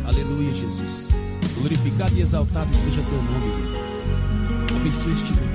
Aleluia, Jesus. Glorificado e exaltado seja teu nome, Deus. Abençoe este